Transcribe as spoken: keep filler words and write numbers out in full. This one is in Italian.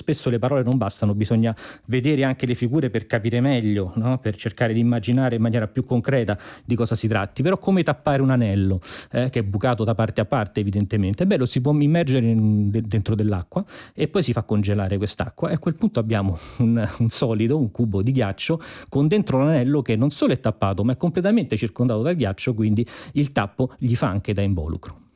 spesso le parole non bastano, bisogna vedere anche le figure per capire meglio, no? Per cercare di immaginare in maniera più concreta di cosa si tratti. Però come tappare un anello eh, che è bucato da parte a parte evidentemente, beh, lo si può immergere in, de, dentro dell'acqua e poi si fa congelare quest'acqua e a quel punto abbiamo un, un solido, un cubo di ghiaccio con dentro l'anello che non solo è tappato ma è completamente circondato dal ghiaccio, quindi il tappo gli fa anche da involucro.